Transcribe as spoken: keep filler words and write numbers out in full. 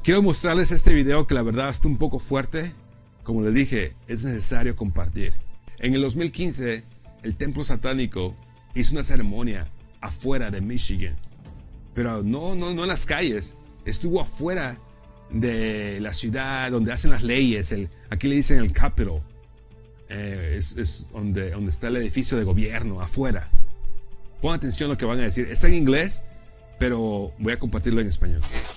Quiero mostrarles este video que la verdad está un poco fuerte. Como les dije, es necesario compartir. En el dos mil quince, el templo satánico hizo una ceremonia afuera de Michigan. Pero no, no, no en las calles. Estuvo afuera de la ciudad donde hacen las leyes. El, aquí le dicen el Capitol. Eh, es es donde, donde está el edificio de gobierno, afuera. Pongan atención a lo que van a decir. Está en inglés, pero voy a compartirlo en español.